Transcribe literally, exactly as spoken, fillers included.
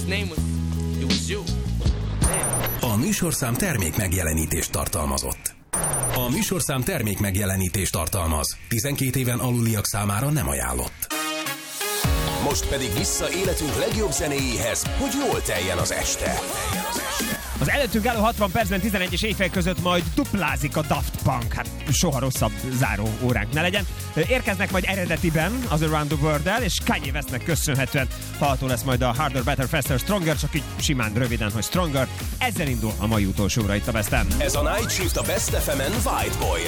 name was, it was you. A műsorszám termék megjelenítést tartalmazott. A műsorszám termék megjelenítést tartalmaz. tizenkét éven aluliak számára nem ajánlott. Most pedig vissza életünk legjobb zenéjéhez, hogy jól teljen az este. Az előttünk álló hatvan percben tizenegy és éjfél között majd duplázik a Daft Punk. Hát soha rosszabb záró óránk ne legyen. Érkeznek majd eredetiben az Around the World-el, és Kanye Westnek köszönhetően hallható lesz majd a Harder, Better, Faster, Stronger, csak így simán röviden, hogy Stronger. Ezzel indul a mai utolsó óra itt a Besten. Ez a Night Shift a Best ef emen White Boy